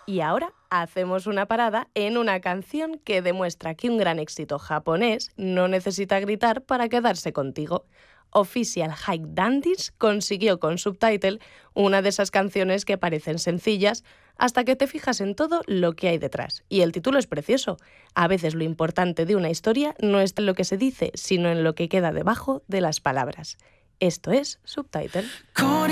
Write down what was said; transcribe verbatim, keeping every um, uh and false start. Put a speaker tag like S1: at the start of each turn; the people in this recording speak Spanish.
S1: Y ahora hacemos una parada en una canción que demuestra que un gran éxito japonés no necesita gritar para quedarse contigo. Official Hike Dandies consiguió con Subtitle una de esas canciones que parecen sencillas hasta que te fijas en todo lo que hay detrás. Y el título es precioso. A veces lo importante de una historia no está en lo que se dice, sino en lo que queda debajo de las palabras. Esto es Subtitle.